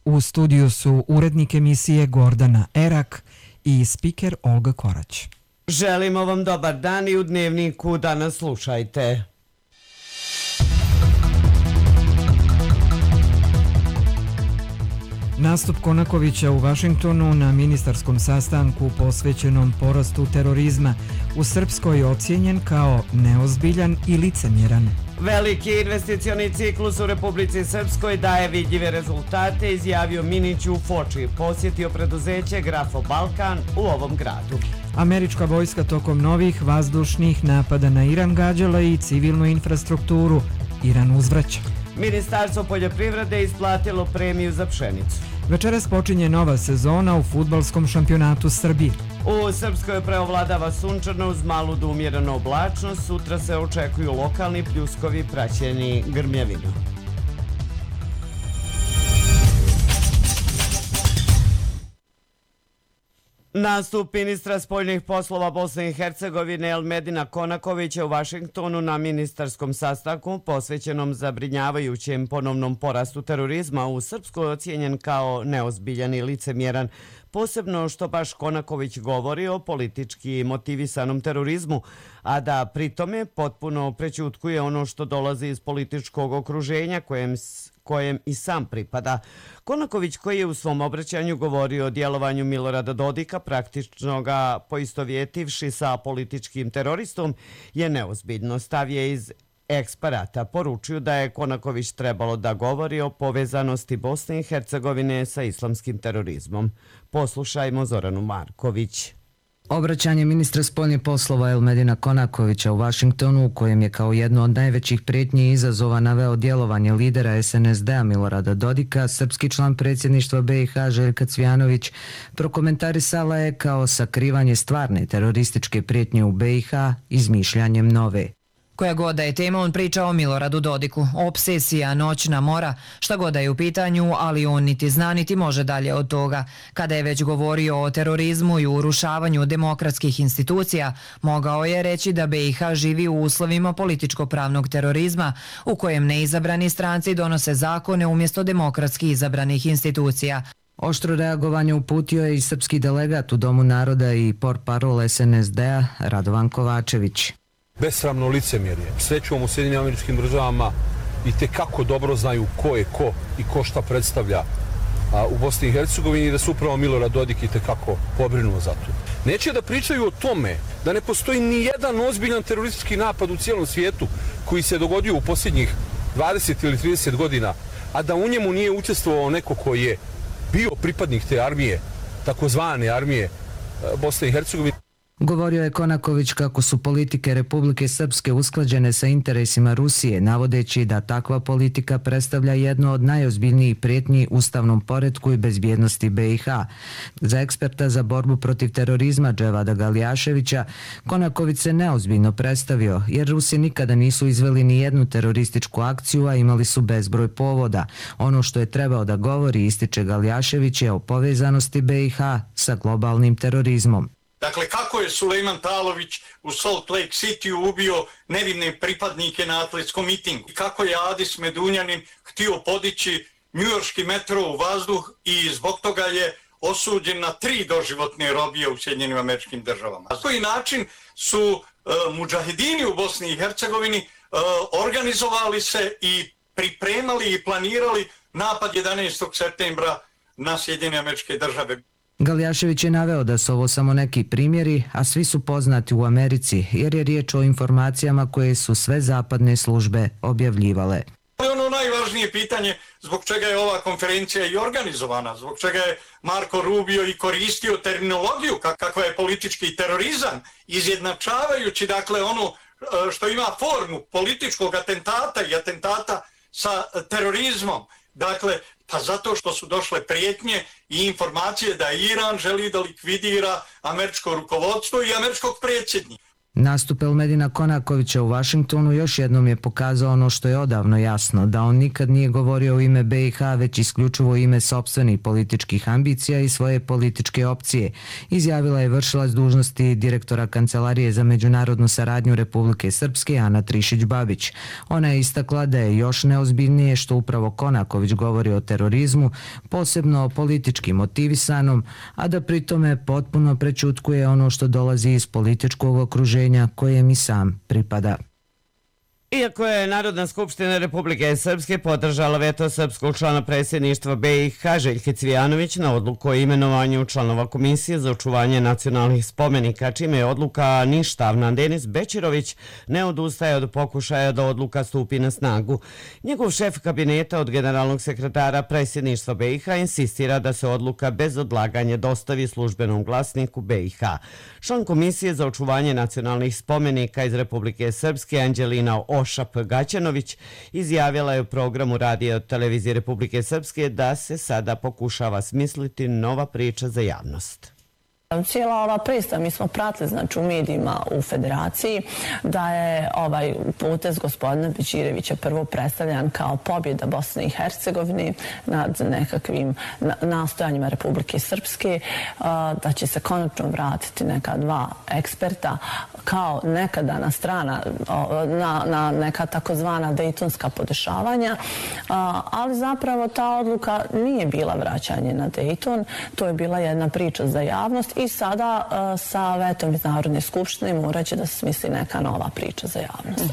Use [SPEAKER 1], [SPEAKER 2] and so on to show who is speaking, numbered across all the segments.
[SPEAKER 1] U studiju su urednik emisije Gordana Erak i spiker Olga Korać.
[SPEAKER 2] Želimo vam dobar dan i u Dnevniku danas slušajte.
[SPEAKER 1] Nastup Konakovića u Vašingtonu na ministarskom sastanku posvećenom porastu terorizma u Srpskoj ocijenjen kao neozbiljan i licemjeran.
[SPEAKER 2] Veliki investicioni ciklus u Republici Srpskoj daje vidljive rezultate, izjavio Minić u Foči. Posjetio preduzeće Grafo Balkan u ovom gradu.
[SPEAKER 1] Američka vojska tokom novih vazdušnih napada na Iran gađala i civilnu infrastrukturu. Iran uzvraća.
[SPEAKER 2] Ministarstvo poljoprivrede isplatilo premiju za pšenicu.
[SPEAKER 1] Večeras počinje nova sezona u fudbalskom šampionatu Srbije.
[SPEAKER 2] U Srpskoj preovladava sunčano uz malu do umjerenu oblačnost. Sutra se očekuju lokalni pljuskovi praćeni grmljavinom. Nastup ministra spoljnih poslova Bosne i Hercegovine Elmedina Konakovića u Vašingtonu na ministarskom sastanku posvećenom zabrinjavajućem ponovnom porastu terorizma u Srpskoj ocijenjen kao neozbiljan i licemjeran, posebno što baš Konaković govori o politički motivisanom terorizmu, a da pritome potpuno prećutkuje ono što dolazi iz političkog okruženja kojem i sam pripada. Konaković, koji je u svom obraćanju govorio o djelovanju Milorada Dodika, praktično ga poistovjetivši sa političkim teroristom, je neozbiljno. Stav je iz Eksperata. Poručuju da je Konaković trebalo da govori o povezanosti Bosne i Hercegovine sa islamskim terorizmom. Poslušajmo Zoranu Marković.
[SPEAKER 3] Obraćanje ministra spoljnih poslova Elmedina Konakovića u Vašingtonu, u kojem je kao jedno od najvećih prijetnji i izazova naveo djelovanje lidera SNSD-a Milorada Dodika, srpski član predsjedništva BiH Željka Cvijanović prokomentarisala je kao sakrivanje stvarne terorističke prijetnje u BiH izmišljanjem nove.
[SPEAKER 4] Koja god da je tema, on priča o Miloradu Dodiku. Obsesija, noćna mora, šta god da je u pitanju, ali on niti zna niti može dalje od toga. Kada je već govorio o terorizmu i urušavanju demokratskih institucija, mogao je reći da BiH živi u uslovima političko-pravnog terorizma, u kojem neizabrani stranci donose zakone umjesto demokratski izabranih institucija.
[SPEAKER 3] Oštro reagovanje uputio je i srpski delegat u Domu naroda i portparol SNSD-a Radovan Kovačević.
[SPEAKER 5] Besramno licemjerje. Srećom u Sjedinjenim Američkim Državama i tekako dobro znaju ko je ko i ko šta predstavlja u Bosni i Hercegovini i da su upravo Milorad Dodik i tekako pobrinuo za to. Neće da pričaju o tome da ne postoji ni jedan ozbiljan teroristički napad u cijelom svijetu koji se dogodio u posljednjih 20 ili 30 godina, a da u njemu nije učestvovao neko koji je bio pripadnik te armije, takozvane armije Bosne i Hercegovine.
[SPEAKER 3] Govorio je Konaković kako su politike Republike Srpske usklađene sa interesima Rusije, navodeći da takva politika predstavlja jedno od najozbiljnijih prijetnji ustavnom poretku i bezbjednosti BiH. Za eksperta za borbu protiv terorizma Dževada Galjaševića, Konaković se neozbiljno predstavio, jer Rusi nikada nisu izveli ni jednu terorističku akciju, a imali su bezbroj povoda. Ono što je trebao da govori, ističe Galjašević, je o povezanosti BiH sa globalnim terorizmom.
[SPEAKER 6] Dakle, kako je Sulejman Talović u Salt Lake City ubio nevine pripadnike na atletskom mitingu? Kako je Adis Medunjanin htio podići njujorški metro u vazduh i zbog toga je osuđen na 3 doživotne robije u Sjedinjenim Američkim Državama? Na koji način su mudžahedini u Bosni i Hercegovini organizovali se i pripremali i planirali napad 11. septembra na Sjedinjene Američke Države?
[SPEAKER 3] Galjašević je naveo da su ovo samo neki primjeri, a svi su poznati u Americi, jer je riječ o informacijama koje su sve zapadne službe objavljivale.
[SPEAKER 6] Ono najvažnije pitanje zbog čega je ova konferencija i organizovana, zbog čega je Marko Rubio i koristio terminologiju kakva je politički terorizam, izjednačavajući dakle ono što ima formu političkog atentata i atentata sa terorizmom. Dakle, pa zato što su došle prijetnje i informacije da Iran želi da likvidira američko rukovodstvo i američkog predsjednika.
[SPEAKER 3] Nastup Elmedina Konakovića u Vašingtonu još jednom je pokazao ono što je odavno jasno, da on nikad nije govorio u ime BiH, već isključivo u ime sopstvenih političkih ambicija i svoje političke opcije, izjavila je vršilac dužnosti direktora Kancelarije za međunarodnu saradnju Republike Srpske Ana Trišić-Babić. Ona je istakla da je još neozbiljnije što upravo Konaković govori o terorizmu, posebno o politički motivisanom, a da pritome potpuno prećutkuje ono što dolazi iz političkog okruženja kojem i sam pripada.
[SPEAKER 2] Iako je Narodna skupština Republike Srpske podržala veto srpskog člana predsjedništva BiH Željke Cvijanović na odluku o imenovanju članova Komisije za očuvanje nacionalnih spomenika, čime je odluka ništavna, Denis Bećirović ne odustaje od pokušaja da odluka stupi na snagu. Njegov šef kabineta od generalnog sekretara predsjedništva BiH insistira da se odluka bez odlaganja dostavi službenom glasniku BiH. Član Komisije za očuvanje nacionalnih spomenika iz Republike Srpske Anđelina Ošap Gaćanović izjavila je u programu radija televizije Republike Srpske da se sada pokušava smisliti nova priča za javnost.
[SPEAKER 7] Cijela ova predstava, mi smo pratili znači, u medijima u Federaciji da je ovaj potez gospodina Bećirevića prvo predstavljan kao pobjeda Bosne i Hercegovine nad nekakvim nastojanjima Republike Srpske, da će se konačno vratiti neka dva eksperta kao nekadana strana na neka takozvana dejtonska podešavanja, ali zapravo ta odluka nije bila vraćanje na Dejton, to je bila jedna priča za javnost. I sada sa vetom iz Narodne skupštine morat će da se smisli neka nova priča za javnost.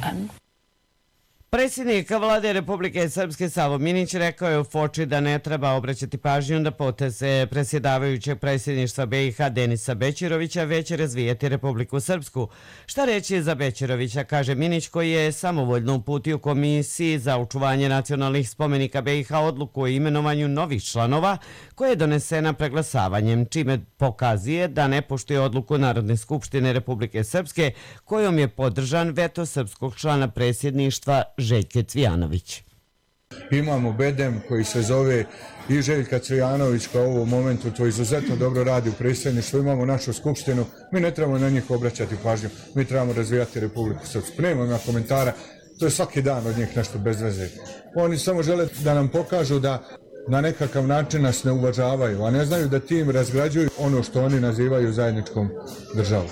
[SPEAKER 2] Predsjednik vlade Republike Srpske Savo Minić rekao je u Foči da ne treba obraćati pažnju na poteze predsjedavajućeg predsjedništva BiH Denisa Bećirovića, već razvijati Republiku Srpsku. Šta reći za Bećirovića, kaže Minić, koji je samovoljno uputio Komisiji za očuvanje nacionalnih spomenika BiH odluku o imenovanju novih članova koja je donesena preglasavanjem, čime pokazuje da ne poštuje odluku Narodne skupštine Republike Srpske kojom je podržan veto srpskog člana predsjedništva Željke Cvijanović.
[SPEAKER 8] Imamo bedem koji se zove i Željka Cvijanović koja u ovom momentu to izuzetno dobro radi u predsjedništvu. Imamo našu skupštinu, mi ne trebamo na njih obraćati pažnju, mi trebamo razvijati Republiku Srpsku. Nemam komentara, to je svaki dan od njih nešto bez veze. Oni samo žele da nam pokažu da na nekakav način nas ne uvažavaju, a ne znaju da tim razgrađuju ono što oni nazivaju zajedničkom državom.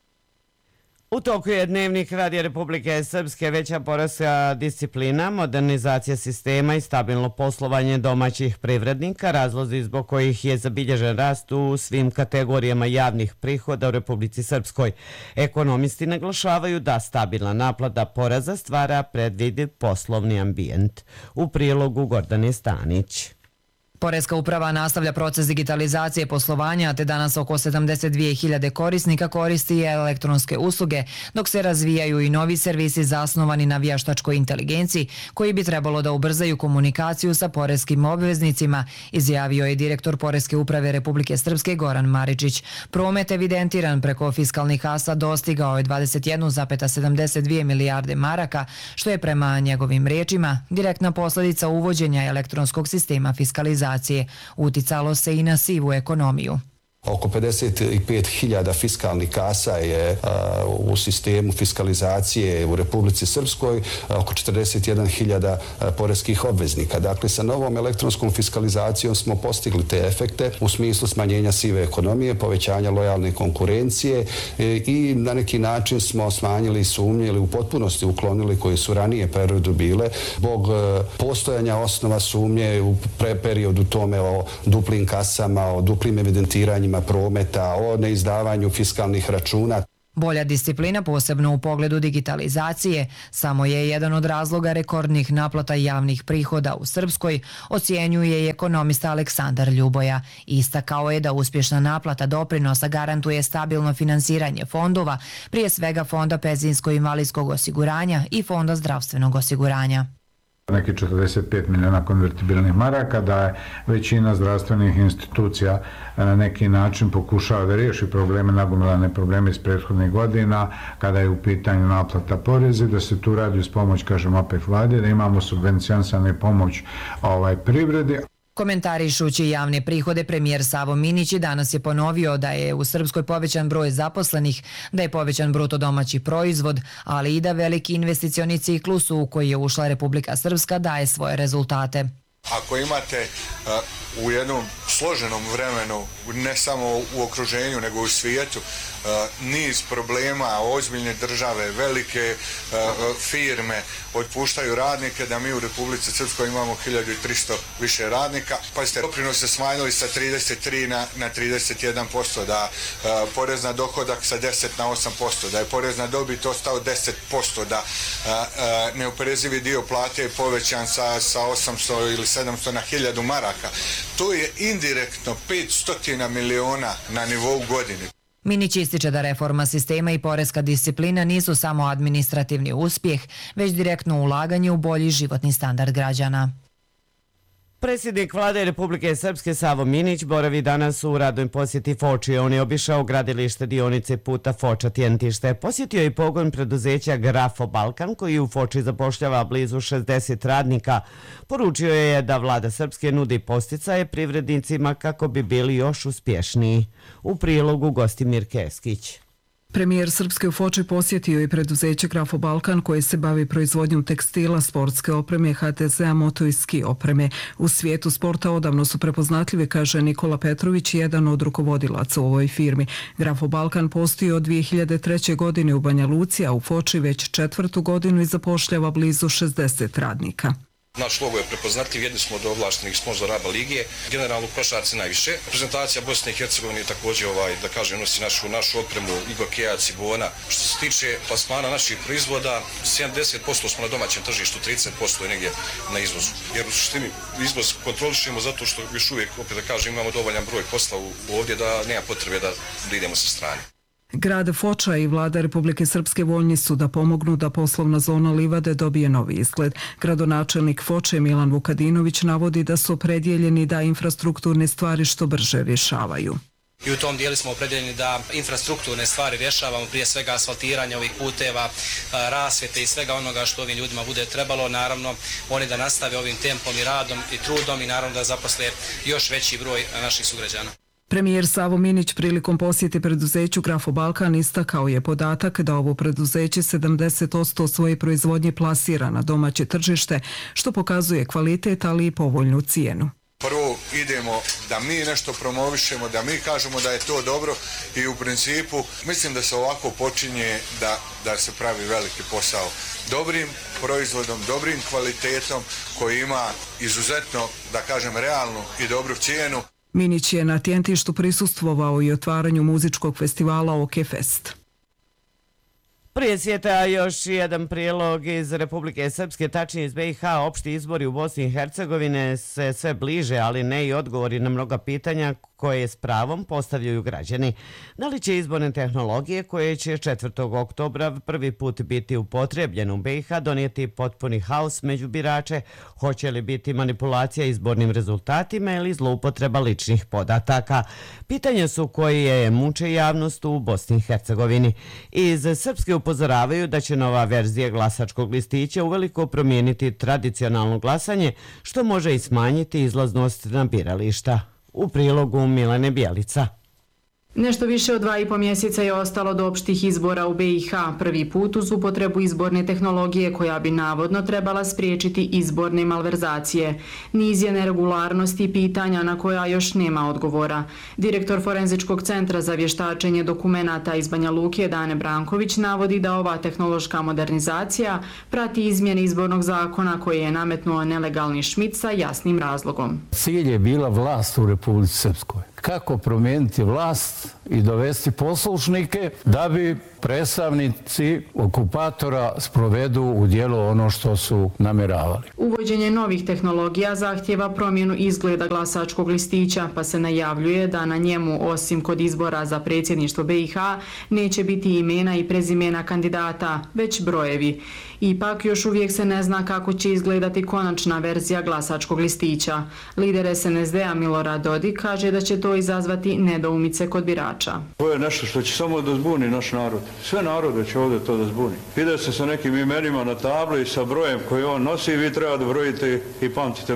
[SPEAKER 2] U toku je dnevnik Radija Republike Srpske veća poreska disciplina, modernizacija sistema i stabilno poslovanje domaćih privrednika, razlozi zbog kojih je zabilježen rast u svim kategorijama javnih prihoda u Republici Srpskoj. Ekonomisti naglašavaju da stabilna naplata poreza stvara predvidiv poslovni ambijent. U prilogu Gordane Stanić.
[SPEAKER 4] Poreska uprava nastavlja proces digitalizacije poslovanja, te danas oko 72.000 korisnika koristi elektronske usluge, dok se razvijaju i novi servisi zasnovani na vještačkoj inteligenciji, koji bi trebalo da ubrzaju komunikaciju sa poreskim obveznicima, izjavio je direktor Poreske uprave Republike Srpske Goran Maričić. Promet evidentiran preko fiskalnih kasa dostigao je 21,72 milijarde maraka, što je prema njegovim riječima direktna posljedica uvođenja elektronskog sistema fiskalizacije. Uticalo se i na sivu ekonomiju.
[SPEAKER 9] Oko 55.000 fiskalnih kasa je u sistemu fiskalizacije u Republici Srpskoj, oko 41.000 poreskih obveznika. Dakle, sa novom elektronskom fiskalizacijom smo postigli te efekte u smislu smanjenja sive ekonomije, povećanja lojalne konkurencije i na neki način smo smanjili sumnje ili u potpunosti uklonili koje su ranije periodu bile zbog postojanja osnova sumnje u periodu tome o duplim kasama, o duplim evidentiranjima prometa, o neizdavanju fiskalnih računa.
[SPEAKER 4] Bolja disciplina, posebno u pogledu digitalizacije, samo je jedan od razloga rekordnih naplata javnih prihoda u Srpskoj, ocjenjuje i ekonomista Aleksandar Ljuboja. Istakao je da uspješna naplata doprinosa garantuje stabilno finansiranje fondova, prije svega Fonda penzijsko-invalidskog osiguranja i Fonda zdravstvenog osiguranja.
[SPEAKER 10] Neki 45 milijuna konvertibilnih maraka, da je većina zdravstvenih institucija na neki način pokušava da riješi probleme, nagomilane probleme iz prethodnih godina, kada je u pitanju naplata porezi, da se tu radi uz pomoć, kažem, opet vlade, da imamo subvencionisanu pomoć privredi.
[SPEAKER 4] Komentarišući javne prihode, premijer Savo Minić danas je ponovio da je u Srpskoj povećan broj zaposlenih, da je povećan bruto domaći proizvod, ali i da veliki investicioni ciklus u koji je ušla Republika Srpska daje svoje rezultate.
[SPEAKER 8] Ako imate u jednom složenom vremenu, ne samo u okruženju, nego u svijetu, niz problema, ozbiljne države, velike firme otpuštaju radnike, da mi u Republici Srpskoj imamo 1300 više radnika. Pazite, doprinose se smanjili sa 33 na 31%, da porez na dohodak sa 10 na 8%, da je porez na dobit ostao 10%, da neoporezivi dio plate je povećan sa 800 ili 700 na 1000 maraka. To je indirektno 500 miliona na nivou godine.
[SPEAKER 4] Minić ističe da reforma sistema i poreska disciplina nisu samo administrativni uspjeh, već direktno ulaganje u bolji životni standard građana.
[SPEAKER 2] Predsjednik Vlade Republike Srpske Savo Minić boravi danas u radnoj posjeti Foči. On je obišao gradilište dionice puta Foča-Tjentište. Posjetio je i pogon preduzeća Grafo Balkan koji u Foči zapošljava blizu 60 radnika. Poručio je da Vlada Srpske nudi podsticaje privrednicima kako bi bili još uspješniji. U prilogu Gostimir Keskić.
[SPEAKER 11] Premijer Srpske u Foči posjetio i preduzeće Grafo Balkan koje se bavi proizvodnjom tekstila, sportske opreme, HTZ-a, moto i ski opreme. U svijetu sporta odavno su prepoznatljivi, kaže Nikola Petrović, jedan od rukovodilaca u ovoj firmi. Grafo Balkan postoji od 2003. godine u Banja Luci, a u Foči već 4. godinu i zapošljava blizu 60 radnika.
[SPEAKER 12] Naš logo je prepoznatljiv, jedni smo od ovlaštenih sponzora ABA lige, generalno u košarci najviše. Prezentacija Bosne i Hercegovine je također, da kažem, nosi našu opremu Igor Kejac i Bona. Što se tiče plasmana naših proizvoda, 70% smo na domaćem tržištu, 30% je negdje na izvozu. Jer u suštini izvoz kontrolišemo zato što još uvijek, opet da kažem, imamo dovoljan broj posla ovdje da nema potrebe da idemo sa strane.
[SPEAKER 11] Grad Foča i Vlada Republike Srpske voljni su da pomognu da poslovna zona Livade dobije novi izgled. Gradonačelnik Foče Milan Vukadinović navodi da su opredjeljeni da infrastrukturne stvari što brže rješavaju.
[SPEAKER 13] I u tom dijelu smo opredjeljeni da infrastrukturne stvari rješavamo, prije svega asfaltiranje ovih puteva, rasvjete i svega onoga što ovim ljudima bude trebalo. Naravno, oni da nastave ovim tempom i radom i trudom i naravno da zaposle još veći broj naših sugrađana.
[SPEAKER 11] Premijer Savo Minić prilikom posjete preduzeću Grafo Balkan istakao je podatak da ovo preduzeće 70% svoje proizvodnje plasira na domaće tržište, što pokazuje kvalitet, ali i povoljnu cijenu.
[SPEAKER 8] Prvo idemo da mi nešto promovišemo, da mi kažemo da je to dobro i u principu mislim da se ovako počinje da se pravi veliki posao. Dobrim proizvodom, dobrim kvalitetom koji ima izuzetno, da kažem, realnu i dobru cijenu.
[SPEAKER 11] Minić je na Tjentištu prisustvovao i otvaranju muzičkog festivala OK Fest.
[SPEAKER 2] Prije svijeta još jedan prilog iz Republike Srpske, tačnije iz BiH. Opšti izbori u Bosni i Hercegovine se sve bliže, ali ne i odgovori na mnoga pitanja koje s pravom postavljaju građani. Da li će izborne tehnologije koje će 4. oktobra prvi put biti upotrebljene u BiH donijeti potpuni haos među birače? Hoće li biti manipulacija izbornim rezultatima ili zloupotreba ličnih podataka? Pitanja su koje muče javnost u Bosni i Hercegovini. Iz Srpske upozoravaju da će nova verzija glasačkog listića uveliko promijeniti tradicionalno glasanje, što može i smanjiti izlaznost na birališta. U prilogu Milane Bjelica.
[SPEAKER 14] Nešto više od 2,5 mjeseca je ostalo do opštih izbora u BiH. Prvi put uz upotrebu izborne tehnologije koja bi navodno trebala spriječiti izborne malverzacije. Niz je neregularnosti i pitanja na koja još nema odgovora. Direktor Forenzičkog centra za vještačenje dokumenata iz Banja Luke Dane Branković navodi da ova tehnološka modernizacija prati izmjene izbornog zakona koje je nametnuo nelegalni Šmit sa jasnim razlogom.
[SPEAKER 15] Cilj je bila vlast u Republici Srpskoj. Kako promijeniti vlast i dovesti poslušnike da bi predstavnici okupatora sprovedu u djelo ono što su namjeravali.
[SPEAKER 14] Uvođenje novih tehnologija zahtjeva promjenu izgleda glasačkog listića, pa se najavljuje da na njemu, osim kod izbora za predsjedništvo BiH, neće biti imena i prezimena kandidata, već brojevi. Ipak još uvijek se ne zna kako će izgledati konačna verzija glasačkog listića. Lider SNSD-a Milorad Dodik kaže da će to izazvati nedoumice kod birača.
[SPEAKER 16] To je nešto što će samo da zbuni naš narod. Sve narode će ovdje to da zbuni. Ide se sa nekim imenima na tabli i sa brojem koji on nosi i vi treba da brojite i pamtite brojeve.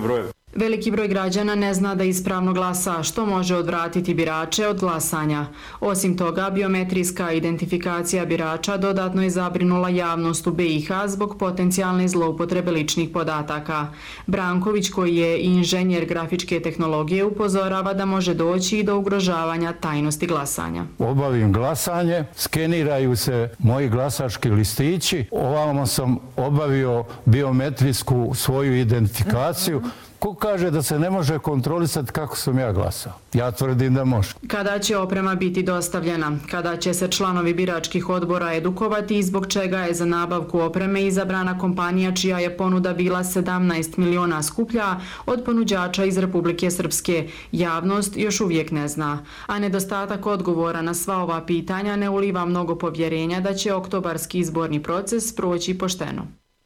[SPEAKER 14] Veliki broj građana ne zna da ispravno glasa, što može odvratiti birače od glasanja. Osim toga, biometrijska identifikacija birača dodatno je zabrinula javnost u BiH zbog potencijalne zloupotrebe ličnih podataka. Branković, koji je inženjer grafičke tehnologije, upozorava da može doći i do ugrožavanja tajnosti glasanja.
[SPEAKER 15] Obavim glasanje, skeniraju se moji glasački listići, ovamo sam obavio biometrijsku svoju identifikaciju. Ko kaže da se ne može kontrolisati kako sam ja glasao? Ja tvrdim da može.
[SPEAKER 14] Kada će oprema biti dostavljena? Kada će se članovi biračkih odbora edukovati i zbog čega je za nabavku opreme izabrana kompanija čija je ponuda bila 17 miliona skuplja od ponuđača iz Republike Srpske? Javnost još uvijek ne zna. A nedostatak odgovora na sva ova pitanja ne uliva mnogo povjerenja da će oktobarski izborni proces proći pošteno.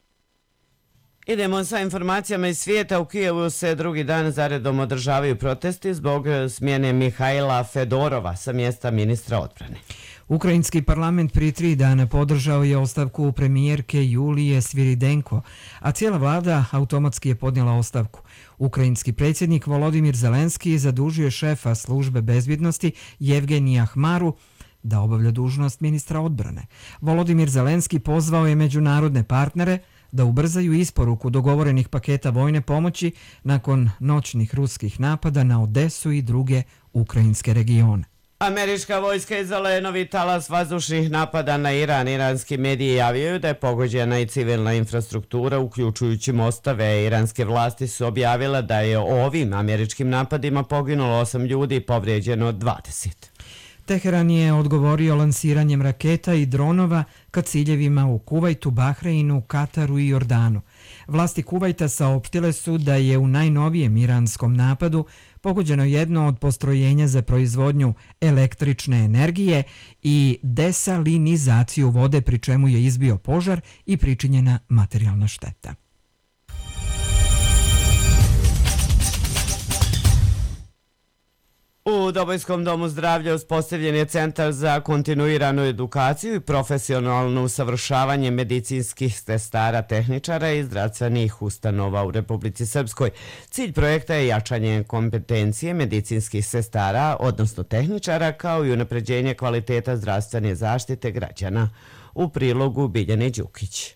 [SPEAKER 2] Idemo sa informacijama iz svijeta. U Kijevu se drugi dan zaredom održavaju protesti zbog smjene Mihajla Fedorova sa mjesta ministra odbrane.
[SPEAKER 1] Ukrajinski parlament prije 3 dana podržao je ostavku premijerke Julije Sviridenko, a cijela vlada automatski je podnijela ostavku. Ukrajinski predsjednik Volodimir Zelenski zadužio je šefa službe bezbjednosti Jevgenija Hmaru da obavlja dužnost ministra odbrane. Volodimir Zelenski pozvao je međunarodne partnere da ubrzaju isporuku dogovorenih paketa vojne pomoći nakon noćnih ruskih napada na Odesu i druge ukrajinske regione.
[SPEAKER 2] Američka vojska je izvela novi talas vazdušnih napada na Iran. Iranski mediji javljaju da je pogođena i civilna infrastruktura, uključujući mostove. Iranske vlasti su objavile da je ovim američkim napadima poginulo 8 ljudi i povrijeđeno 20.
[SPEAKER 1] Teheran je odgovorio lansiranjem raketa i dronova ka ciljevima u Kuvajtu, Bahreinu, Kataru i Jordanu. Vlasti Kuvajta saopštile su da je u najnovijem iranskom napadu pogođeno jedno od postrojenja za proizvodnju električne energije i desalinizaciju vode, pri čemu je izbio požar i pričinjena materijalna šteta.
[SPEAKER 2] U Dobojskom domu zdravlja uspostavljen je centar za kontinuiranu edukaciju i profesionalno usavršavanje medicinskih sestara, tehničara i zdravstvenih ustanova u Republici Srpskoj. Cilj projekta je jačanje kompetencije medicinskih sestara, odnosno tehničara, kao i unapređenje kvaliteta zdravstvene zaštite građana. U prilogu Biljane Đukić.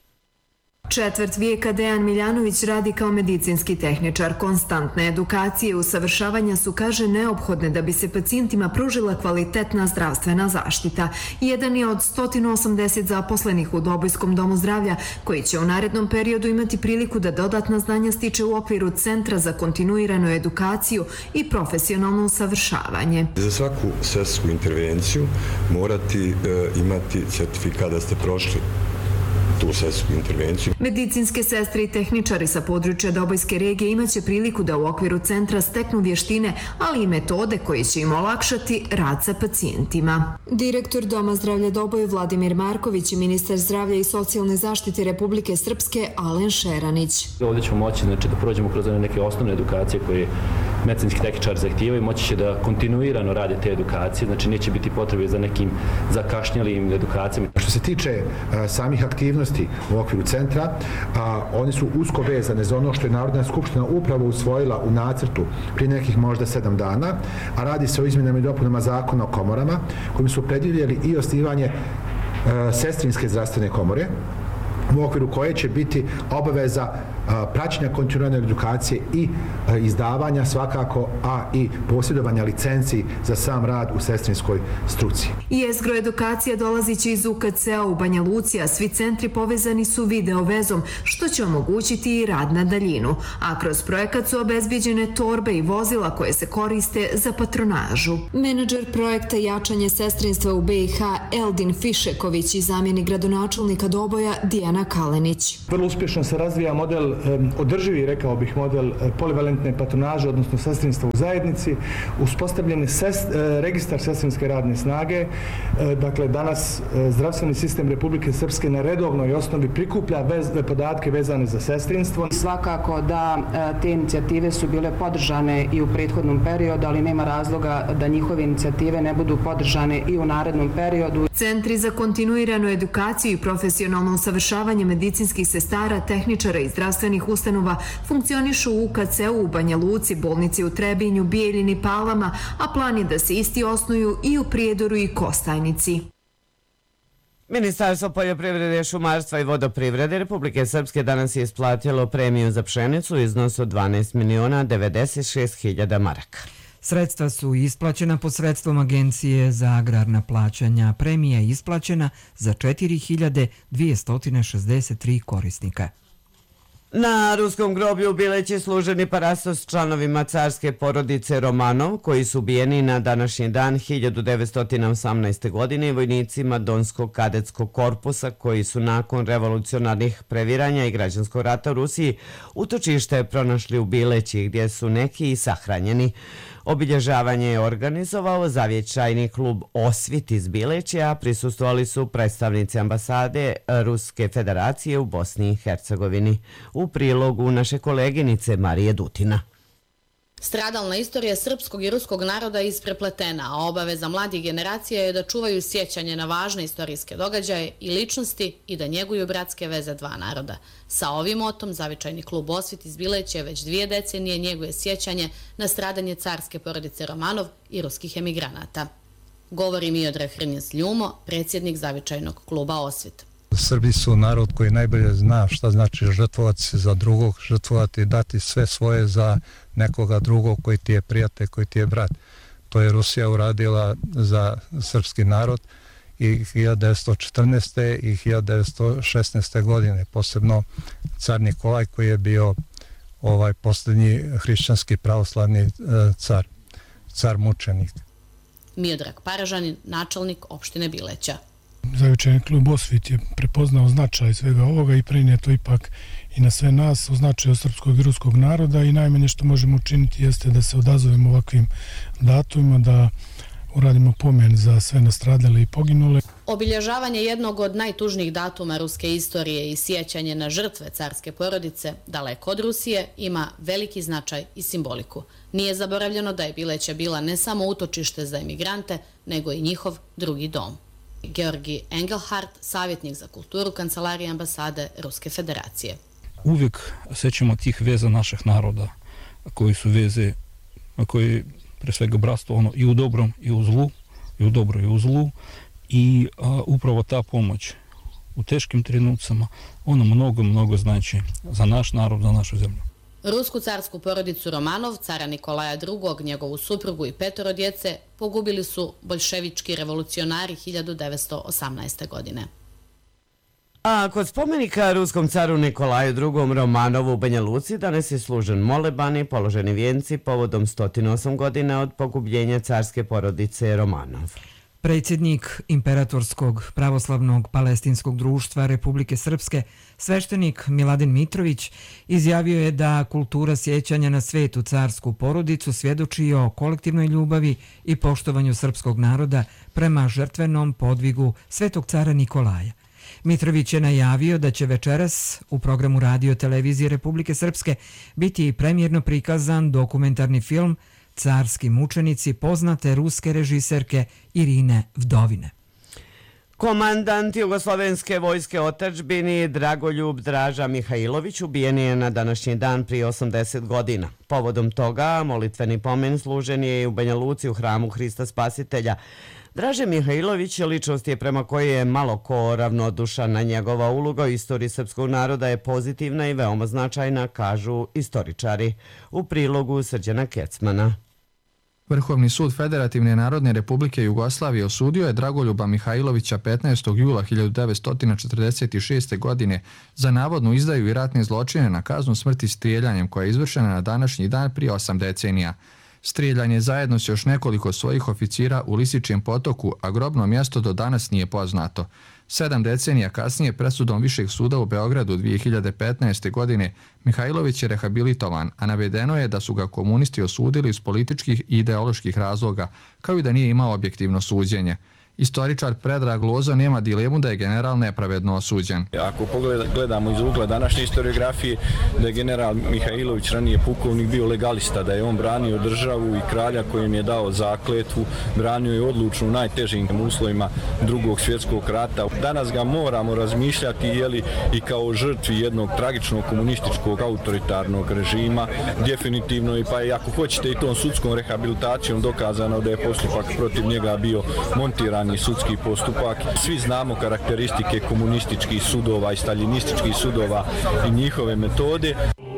[SPEAKER 17] Četvrt vijeka Dejan Miljanović radi kao medicinski tehničar. Konstantne edukacije i usavršavanja su, kaže, neophodne da bi se pacijentima pružila kvalitetna zdravstvena zaštita. Jedan je od 180 zaposlenih u Dobojskom domu zdravlja, koji će u narednom periodu imati priliku da dodatna znanja stiče u okviru Centra za kontinuiranu edukaciju i profesionalno usavršavanje.
[SPEAKER 18] Za svaku sestrsku intervenciju morati imati certifikat da ste prošli tu sestrsku intervenciju.
[SPEAKER 17] Medicinske sestre i tehničari sa područja Dobojske regije imaće priliku da u okviru centra steknu vještine, ali i metode koje će im olakšati rad sa pacijentima. Direktor Doma zdravlja Doboj Vladimir Marković i ministar zdravlja i socijalne zaštite Republike Srpske Alen Šeranić.
[SPEAKER 19] Ovdje ćemo moći da prođemo kroz neke osnovne edukacije koje medicinski tehničar zahtijevaju, moći će da kontinuirano rade te edukacije, znači neće biti potrebe za nekim zakašnjelim edukacijama.
[SPEAKER 20] Što se tiče samih aktivnosti u okviru centra, oni su usko vezane za ono što je Narodna skupština upravo usvojila u nacrtu prije nekih možda 7 dana, a radi se o izmjenama i dopunama zakona o komorama, kojim su predvidjeli i osnivanje sestrinske zdravstvene komore, u okviru koje će biti obaveza praćenja kontinuirane edukacije i izdavanja svakako, a i posjedovanja licenci za sam rad u sestrinskoj struci.
[SPEAKER 17] Jezgro edukacija dolaziće iz UKC-a u Banja Luci, a svi centri povezani su video vezom, što će omogućiti i rad na daljinu. A kroz projekat su obezbiđene torbe i vozila koje se koriste za patronažu. Menadžer projekta Jačanje sestrinstva u BiH Eldin Fišeković i zamjenik gradonačelnika Doboja Dijana Kalenić.
[SPEAKER 21] Vrlo uspješno se razvija model održivi, rekao bih, model polivalentne patronaže, odnosno sestrinstva u zajednici. Uspostavljen je registar sestrinske radne snage. Dakle, danas zdravstveni sistem Republike Srpske na redovnoj osnovi prikuplja podatke vezane za sestrinstvo.
[SPEAKER 22] Svakako da te inicijative su bile podržane i u prethodnom periodu, ali nema razloga da njihove inicijative ne budu podržane i u narednom periodu.
[SPEAKER 17] Centri za kontinuiranu edukaciju i profesionalno usavršavanje medicinskih sestara, tehničara i zdravstvenih zdravstvenih ustanova funkcionišu u UKC-u u Banja Luci, bolnici u Trebinju, Bijeljini, Palama, a plan je da se isti osnuju i u Prijedoru i Kostajnici.
[SPEAKER 2] Ministarstvo poljoprivrede, šumarstva i vodoprivrede Republike Srpske danas je isplatilo premiju za pšenicu u iznosu od 12.096.000 maraka.
[SPEAKER 1] Sredstva su isplaćena posredstvom Agencije za agrarna plaćanja. Premija je isplaćena za 4.263 korisnika.
[SPEAKER 2] Na ruskom groblju u Bileći služeni parastos članovima carske porodice Romanov, koji su ubijeni na današnji dan 1918. godine i vojnicima Donskog kadetskog korpusa, koji su nakon revolucionarnih previranja i građanskog rata u Rusiji utočište pronašli u Bileći, gdje su neki i sahranjeni. Obilježavanje je organizovao Zavječajni klub Osvit iz Bileća, a prisustvovali su predstavnici ambasade Ruske federacije u Bosni i Hercegovini. U prilogu naše koleginice Marije Dutina.
[SPEAKER 5] Stradalna istorija srpskog i ruskog naroda je isprepletena, a obaveza mladih generacija je da čuvaju sjećanje na važne istorijske događaje i ličnosti i da njeguju bratske veze dva naroda. Sa ovim motom Zavičajni klub Osvit iz Bileća već 2 decenije njeguje sjećanje na stradanje carske porodice Romanov i ruskih emigranata. Govori Miodrag Hrnjes Ljumo, predsjednik Zavičajnog kluba Osvit.
[SPEAKER 6] Srbi su narod koji najbolje zna šta znači žrtvovati se za drugog, žrtvovati i dati sve svoje za nekoga drugog koji ti je prijatelj, koji ti je brat. To je Rusija uradila za srpski narod i 1914. i 1916. godine, posebno car Nikolaj koji je bio posljednji hrišćanski pravoslavni car mučenik.
[SPEAKER 5] Miodrag Paražanin, načelnik opštine Bileća.
[SPEAKER 23] Zavičajni klub Osvit je prepoznao značaj svega ovoga i prenio to ipak i na sve nas o značaju srpskog i ruskog naroda i najmanje što možemo učiniti jeste da se odazovemo ovakvim datumima, da uradimo pomen za sve nastradale i poginule.
[SPEAKER 5] Obilježavanje jednog od najtužnijih datuma ruske istorije i sjećanje na žrtve carske porodice, daleko od Rusije, ima veliki značaj i simboliku. Nije zaboravljeno da je Bileća bila ne samo utočište za emigrante, nego i njihov drugi dom. Georgi Engelhardt, savjetnik za kulturu Kancelarije ambasade Ruske federacije.
[SPEAKER 24] Uvijek sećamo tih veza naših naroda, koji su veze, koji pre svega bratstvo i u dobrom i u zlu, i u dobro i u zlu, i upravo ta pomoć u teškim trenucama, ono mnogo znači za naš narod, za našu zemlju.
[SPEAKER 5] Rusku carsku porodicu Romanov, cara Nikolaja II, njegovu suprugu i 5 djece pogubili su boljševički revolucionari 1918. godine.
[SPEAKER 2] A kod spomenika ruskom caru Nikolaju II Romanovu u Banja Luci danas je služen moleban i položeni vijenci povodom 108 godina od pogubljenja carske porodice Romanov.
[SPEAKER 1] Predsjednik Imperatorskog pravoslavnog palestinskog društva Republike Srpske, sveštenik Miladin Mitrović, izjavio je da kultura sjećanja na svetu carsku porodicu svjedoči o kolektivnoj ljubavi i poštovanju srpskog naroda prema žrtvenom podvigu svetog cara Nikolaja. Mitrović je najavio da će večeras u programu radio televizije Republike Srpske biti premijerno prikazan dokumentarni film Carski mučenici poznate ruske režiserke Irine Vdovine.
[SPEAKER 2] Komandant Jugoslovenske vojske otadžbini Dragoljub Draža Mihajlović ubijen je na današnji dan prije 80 godina. Povodom toga molitveni pomen služen je i u Banja Luci u hramu Hrista Spasitelja. Draže Mihajlović ličnost je prema kojoj je malo ko ravnodušan, na njegova uloga u istoriji srpskog naroda je pozitivna i veoma značajna, kažu istoričari. U prilogu Srđana Kecmana.
[SPEAKER 25] Vrhovni sud Federativne narodne republike Jugoslavije osudio je Dragoljuba Mihajlovića 15. jula 1946. godine za navodnu izdaju i ratne zločine na kaznu smrti strijeljanjem koja je izvršena na današnji dan prije 8 decenija. Strijeljan je zajedno s još nekoliko svojih oficira u Lisičijem potoku, a grobno mjesto do danas nije poznato. 7 decenija kasnije presudom Višeg suda u Beogradu 2015. godine Mihajlović je rehabilitovan, a navedeno je da su ga komunisti osudili iz političkih i ideoloških razloga, kao i da nije imao objektivno suđenje. Istoričar Predrag Lozo nema dilemu da je general nepravedno osuđen.
[SPEAKER 3] Ako gledamo iz ugla današnje historiografije, da je general Mihajlović, ranije pukovnik, bio legalista, da je on branio državu i kralja kojem je dao zakletvu, branio je odlučno u najtežim uslovima Drugog svjetskog rata. Danas ga moramo razmišljati i kao žrtvi jednog tragičnog komunističkog autoritarnog režima. Definitivno, pa i ako hoćete i tom sudskom rehabilitacijom dokazano da je postupak protiv njega bio montirani sudski postupak. Svi znamo karakteristike komunističkih sudova i staljinističkih sudova i njihove metode.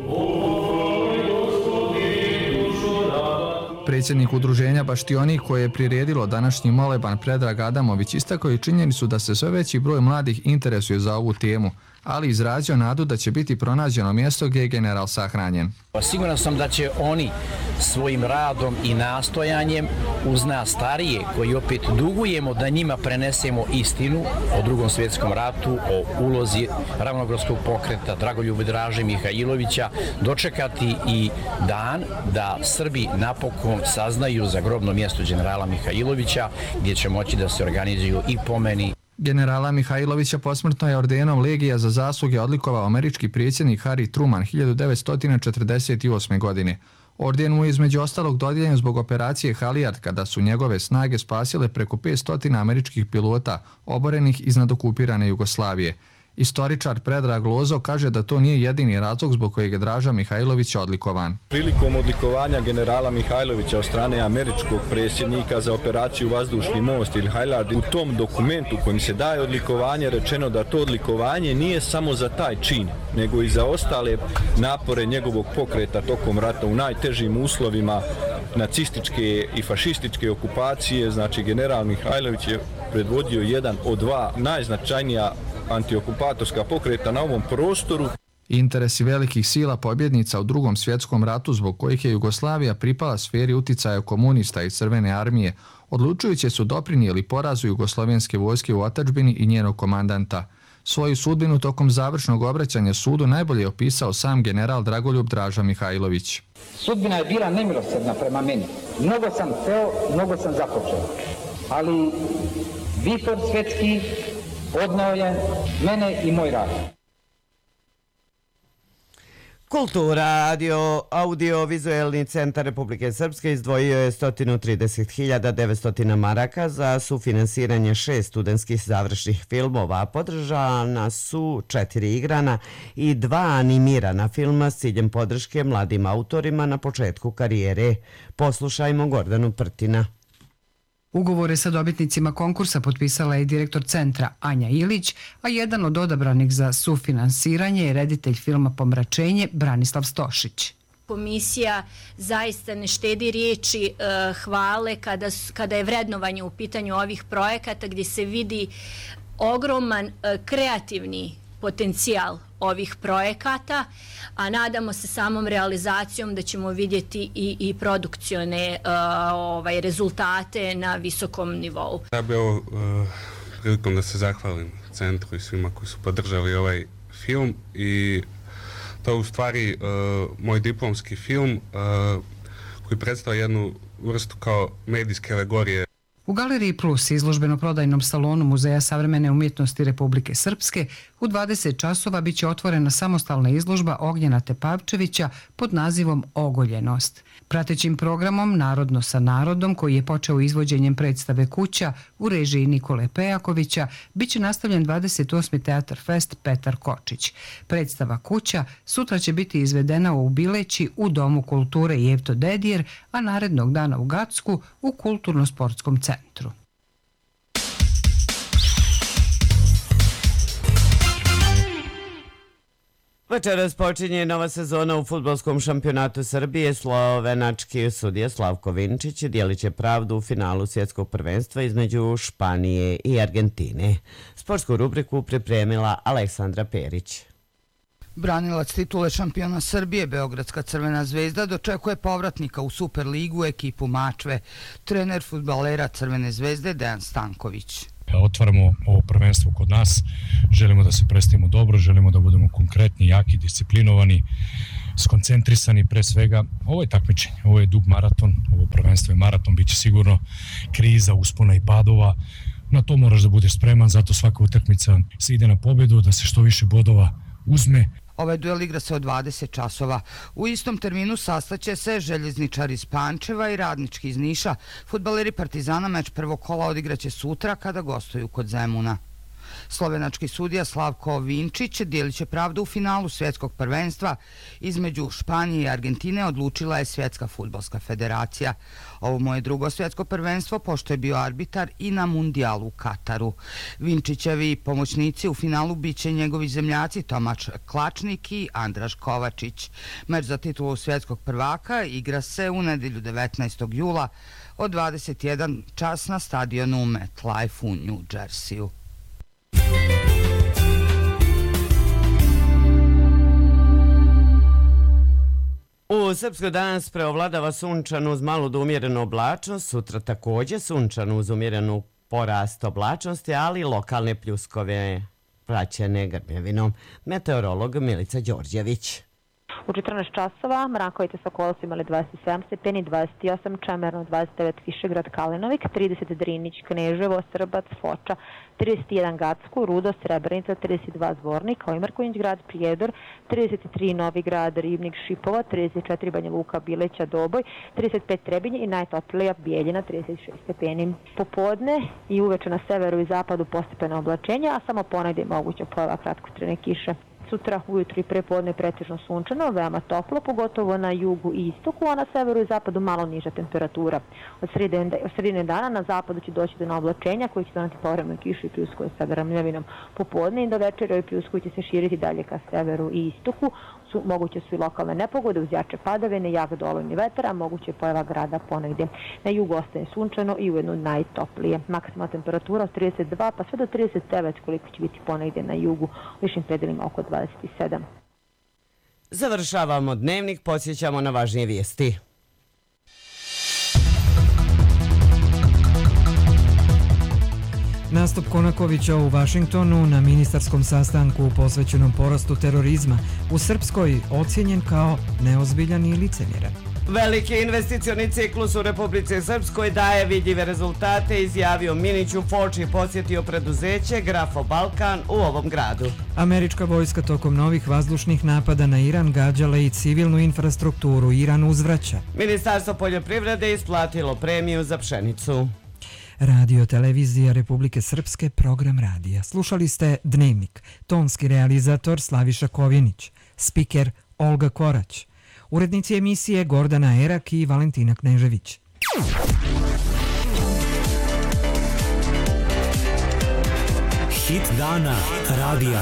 [SPEAKER 25] Predsjednik udruženja Baštionik koje je priredilo današnji moleban Predrag Adamović istakao je činjenicu da se sve veći broj mladih interesuje za ovu temu, ali izrazio nadu da će biti pronađeno mjesto gdje je general sahranjen.
[SPEAKER 4] Siguran sam da će oni svojim radom i nastojanjem uz nas starije, koji opet dugujemo da njima prenesemo istinu o Drugom svjetskom ratu, o ulozi ravnogradskog pokreta Dragoljuba Draže Mihajlovića, dočekati i dan da Srbi napokon saznaju za grobno mjesto generala Mihajlovića, gdje će moći da se organizuju i pomeni.
[SPEAKER 25] Generala Mihajlovića posmrtno je ordenom Legija za zasluge odlikovao američki predsjednik Harry Truman 1948. godine. Orden mu je između ostalog dodijeljen zbog operacije Halijard kada su njegove snage spasile preko 500 američkih pilota oborenih iznad okupirane Jugoslavije. Istoričar Predrag Lozo kaže da to nije jedini razlog zbog kojeg je Draža Mihajlović odlikovan.
[SPEAKER 3] Prilikom odlikovanja generala Mihajlovića od strane američkog predsjednika za operaciju Vazdušni most ili Halijard, u tom dokumentu kojim se daje odlikovanje rečeno da to odlikovanje nije samo za taj čin, nego i za ostale napore njegovog pokreta tokom rata u najtežim uslovima nacističke i fašističke okupacije. Znači, general Mihajlović je predvodio jedan od dva najznačajnija antiokupatorska pokreta na ovom prostoru.
[SPEAKER 25] Interesi velikih sila pobjednica u Drugom svjetskom ratu zbog kojih je Jugoslavija pripala sferi uticaja komunista i Crvene armije, odlučujuće su doprinijeli porazu jugoslovenske vojske u otadžbini i njenog komandanta. Svoju sudbinu tokom završnog obraćanja sudu najbolje je opisao sam general Dragoljub Draža Mihajlović.
[SPEAKER 7] Sudbina je bila nemilosrdna prema meni. Mnogo sam hteo, mnogo sam započeo. Ali vifor svjetski odneo je mene i moj rad.
[SPEAKER 2] Kultura, audio-vizuelni centar Republike Srpske izdvojio je 130.900 maraka za sufinansiranje 6 studentskih završnih filmova. Podržana su 4 igrana i 2 animirana filma s ciljem podrške mladim autorima na početku karijere. Poslušajmo Gordanu Prtina.
[SPEAKER 9] Ugovore sa dobitnicima konkursa potpisala je direktor centra Anja Ilić, a jedan od odabranih za sufinansiranje je reditelj filma Pomračenje Branislav Stošić.
[SPEAKER 10] Komisija zaista ne štedi riječi hvale kada je vrednovanje u pitanju ovih projekata gdje se vidi ogroman kreativni potencijal ovih projekata, a nadamo se samom realizacijom da ćemo vidjeti i produkcione rezultate na visokom nivou.
[SPEAKER 26] Ja bih ovo prilikom da se zahvalim centru i svima koji su podržali ovaj film i to je u stvari moj diplomski film koji predstavlja jednu vrstu kao medijske alegorije.
[SPEAKER 9] U Galeriji Plus, izložbeno-prodajnom salonu Muzeja savremene umjetnosti Republike Srpske, u 20 časova biće otvorena samostalna izložba Ognjena Tepavčevića pod nazivom Ogoljenost. Pratećim programom Narodno sa narodom, koji je počeo izvođenjem predstave Kuća u režiji Nikole Pejakovića, biće nastavljen 28. Teatar Fest Petar Kočić. Predstava Kuća sutra će biti izvedena u Bileći u Domu kulture Jevto Dedijer, a narednog dana u Gacku u Kulturno-sportskom centru.
[SPEAKER 2] Večeras počinje nova sezona u fudbalskom šampionatu Srbije. Slovenački sudija Slavko Vinčić dijelit će pravdu u finalu svjetskog prvenstva između Španije i Argentine. Sportsku rubriku pripremila Aleksandra Perić.
[SPEAKER 27] Branilac titule šampiona Srbije, Beogradska Crvena zvezda, dočekuje povratnika u Superligu ekipu Mačve, trener fudbalera Crvene zvezde Dejan Stanković.
[SPEAKER 28] Otvaramo ovo prvenstvo kod nas, želimo da se predstavimo dobro, želimo da budemo konkretni, jaki, disciplinovani, skoncentrisani pre svega. Ovo je takmičenje, ovo je dug maraton, ovo prvenstvo je maraton, bit će sigurno kriza, uspona i padova. Na to moraš da budeš spreman, zato svaka utakmica se ide na pobedu, da se što više bodova uzme.
[SPEAKER 27] Ovaj duel igra se od 20 časova. U istom terminu sastaće se Željezničar iz Pančeva i Radnički iz Niša. Fudbaleri Partizana meč prvog kola odigraće sutra kada gostuju kod Zemuna. Slovenački sudija Slavko Vinčić dijelit će pravdu u finalu svjetskog prvenstva. Između Španije i Argentine odlučila je Svjetska fudbalska federacija. Ovo mu je drugo svjetsko prvenstvo, pošto je bio arbitar i na mundijalu u Kataru. Vinčićevi pomoćnici u finalu biće njegovi zemljaci Tomač Klačnik i Andraš Kovačić. Meč za titulu svjetskog prvaka igra se u nedjelju 19. jula od 21 čas na stadionu MetLife u New Jerseyu.
[SPEAKER 2] U Srpskoj danas preovladava sunčano uz malu do umjerenu oblačnost, sutra također sunčano uz umjerenu porast oblačnosti, ali lokalne pljuskove praćene grmljavinom. Meteorolog Milica Đorđević.
[SPEAKER 8] U 14 časova Mrakovica Sokola su imali 27 stepeni, 28 Čemerno, 29 Višegrad Kalinovik, 30 Drinić, Kneževo, Srbac, Foča, 31 Gacku, Rudo, Srebrenica, 32 Zvornik, Ojmarković grad, Prijedor, 33 Novi grad, Ribnik, Šipova, 34 Banja Luka, Bileća, Doboj, 35 Trebinje i najtoplija Bijeljina, 36 stepeni. Popodne i uveče na severu i zapadu postepeno oblačenja, a samo ponegdje moguće pojava kratkotrajne kiše. Sutra ujutro i prepodne pretežno sunčano, veoma toplo, pogotovo na jugu i istoku, a na severu i zapadu malo niža temperatura. Od sredine dana na zapadu će doći do oblačenja koji će doneti povremenu kišu i pljuskove sa grmljavinom. Popodne i do večera i pljuskovi će se širiti dalje ka severu i istoku. Moguće su i lokalne nepogode uz jače padavine, jak dolojni vetar, a moguće je pojava grada ponegdje. Na jugu ostaje sunčano i ujedno najtoplije. Maksimalna temperatura od 32 pa sve do 39 koliko će biti ponegdje na jugu, u višim predelima oko 27.
[SPEAKER 2] Završavamo dnevnik, podsjećamo na važnije vijesti.
[SPEAKER 1] Nastup Konakovića u Vašingtonu na ministarskom sastanku posvećenom porastu terorizma u Srpskoj ocijenjen kao neozbiljan i licemjeran.
[SPEAKER 2] Veliki investicioni ciklus u Republici Srpskoj daje vidljive rezultate, izjavio Minić u Foči i posjetio preduzeće Grafo Balkan u ovom gradu.
[SPEAKER 1] Američka vojska tokom novih vazdušnih napada na Iran gađala i civilnu infrastrukturu. Iran uzvraća.
[SPEAKER 2] Ministarstvo poljoprivrede isplatilo premiju za pšenicu.
[SPEAKER 1] Radio Televizija Republike Srpske, program radija. Slušali ste Dnevnik, tonski realizator Slaviša Kovjenić, spiker Olga Korać, urednici emisije Gordana Erak i Valentina Knežević.
[SPEAKER 11] Hit dana radija.